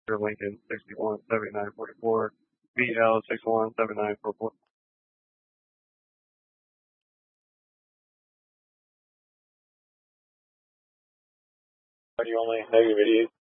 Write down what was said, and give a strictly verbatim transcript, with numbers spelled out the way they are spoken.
Lincoln sixty-one seventy-nine forty-four, B L sixty-one seventy-nine forty-four. Why do you only have your videos?